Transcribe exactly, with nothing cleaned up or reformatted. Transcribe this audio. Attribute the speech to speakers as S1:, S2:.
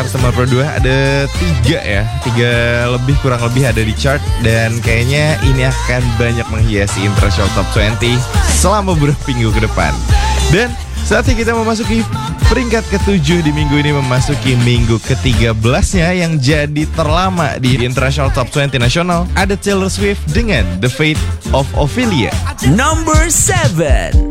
S1: Nomor dua ada tiga ya, tiga lebih kurang lebih ada di chart dan kayaknya ini akan banyak menghiasi International Top dua puluh selama beberapa minggu ke depan. Dan saatnya kita memasuki peringkat ketujuh di minggu ini, memasuki minggu ke tiga belasnya yang jadi terlama di International Top dua puluh nasional. Ada Taylor Swift dengan The Fate of Ophelia.
S2: Number seven.